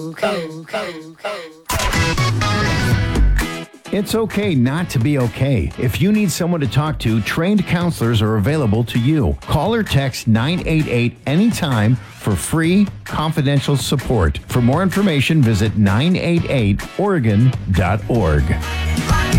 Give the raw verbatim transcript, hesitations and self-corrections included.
It's okay not to be okay. If you need someone to talk to, trained counselors are available to you. Call or text nine eight eight anytime for free, confidential support. For more information, visit nine eight eight oregon dot org.